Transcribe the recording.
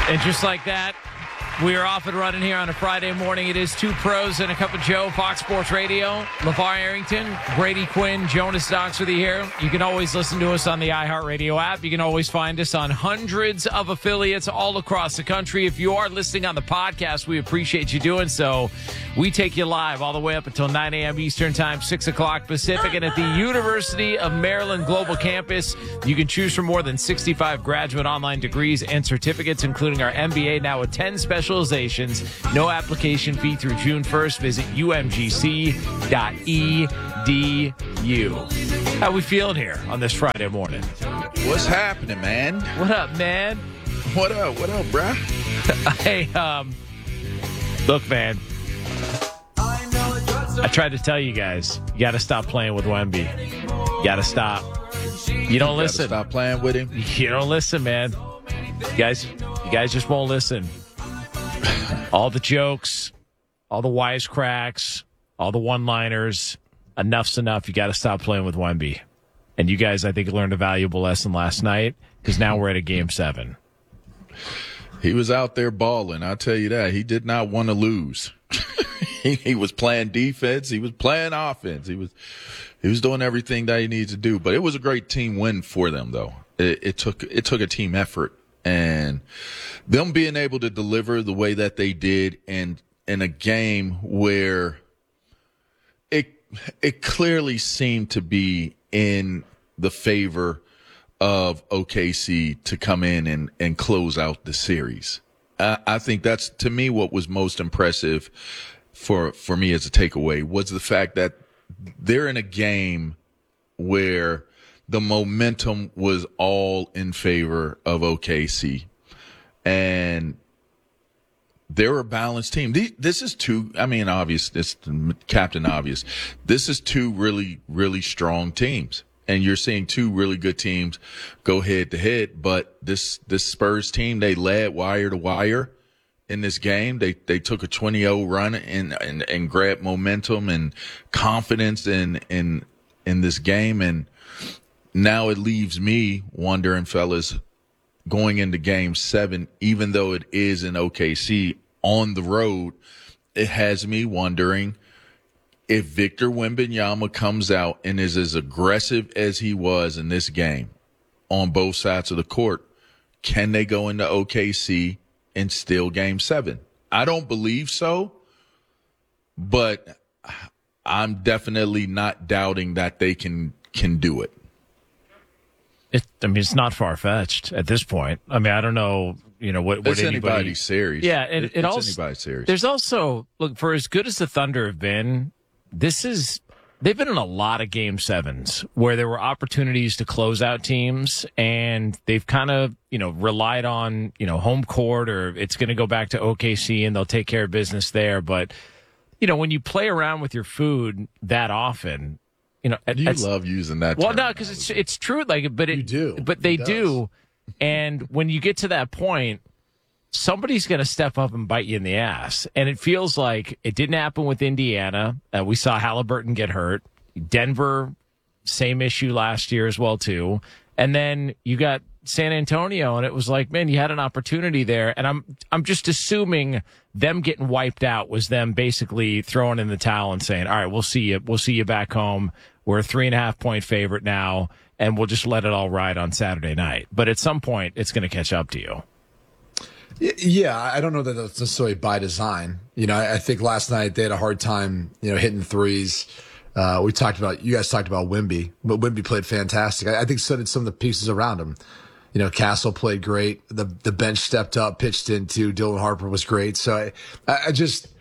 And just like that, we are off and running here on a Friday morning. It is Two Pros and a Cup of Joe, Fox Sports Radio. LeVar Arrington, Brady Quinn, Jonas Knox with you here. You can always listen to us on the iHeartRadio app. You can always find us on hundreds of affiliates all across the country. If you are listening on the podcast, we appreciate you doing so. We take you live all the way up until 9 a.m. Eastern Time, 6 o'clock Pacific. And at the University of Maryland Global Campus, you can choose from more than 65 graduate online degrees and certificates, including our MBA, now with 10 specializations. No application fee through June 1st. Visit umgc.edu. How we feeling here on this Friday morning? What's happening, man? What up, man? What up, bruh? Hey, look, man. I tried to tell you guys, you got to stop playing with Wemby. You got to stop. You don't listen. Stop playing with him. You don't listen, man. You guys just won't listen. All the jokes, all the wisecracks, all the one-liners. Enough's enough. You got to stop playing with Wemby. And you guys, I think, learned a valuable lesson last night because now we're at a Game 7. He was out there balling. I'll tell you that. He did not want to lose. He was playing defense. He was playing offense. He was doing everything that he needed to do. But it was a great team win for them, though. It took a team effort, and them being able to deliver the way that they did in a game where it clearly seemed to be in the favor of OKC to come in and close out the series. I think that's, to me, what was most impressive for me as a takeaway was the fact that they're in a game where the momentum was all in favor of OKC. And they're a balanced team. This is Captain Obvious. This is two really, really strong teams. And you're seeing two really good teams go head to head. But this Spurs team, they led wire to wire in this game. They took a 20-0 run and grabbed momentum and confidence in this game. And now it leaves me wondering, fellas, going into Game 7, even though it is in OKC on the road, it has me wondering if Victor Wembanyama comes out and is as aggressive as he was in this game on both sides of the court, can they go into OKC and steal Game 7? I don't believe so, but I'm definitely not doubting that they can do it. It's not far-fetched at this point. I mean, I don't know, what anybody's series. Yeah, and it's also anybody's series. There's also, look, for as good as the Thunder have been, they've been in a lot of Game 7s where there were opportunities to close out teams, and they've kind of, relied on, home court, or it's going to go back to OKC and they'll take care of business there. But, when you play around with your food that often, you love using that term. Well, no, because it's true. You do. But they do. And when you get to that point, somebody's going to step up and bite you in the ass. And it feels like it didn't happen with Indiana. We saw Halliburton get hurt. Denver, same issue last year as well, too. And then you got San Antonio, and it was like, man, you had an opportunity there. And I'm just assuming them getting wiped out was them basically throwing in the towel and saying, all right, we'll see you. We'll see you back home. We're a 3.5-point favorite now, and we'll just let it all ride on Saturday night. But at some point, it's going to catch up to you. Yeah, I don't know that that's necessarily by design. I think last night they had a hard time, hitting threes. You guys talked about Wemby, but Wemby played fantastic. I think so did some of the pieces around him. Castle played great. The bench stepped up, pitched in too. Dylan Harper was great. So I just